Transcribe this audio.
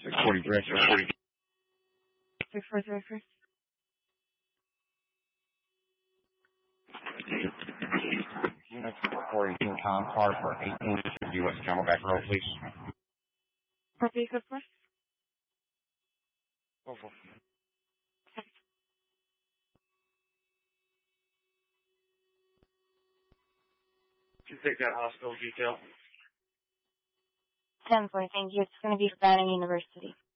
640 director. 6433. Units reporting Tom car for 18 U.S. Camelback Road, please. Repeat the first. Go for it. You take that hospital detail. 10-4, thank you. It's going to be Savannah University.